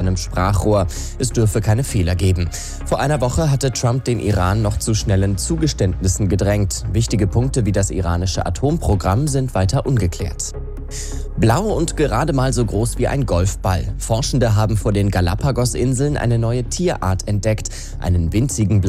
seinem Sprachrohr. Es dürfe keine Fehler geben. Vor einer Woche hatte Trump den Iran noch zu schnellen Zugeständnissen gedrängt. Wichtige Punkte wie das iranische Atomprogramm sind weiter ungeklärt. Blau und gerade mal so groß wie ein Golfball. Forschende haben vor den Galapagos-Inseln eine neue Tierart entdeckt, einen winzigen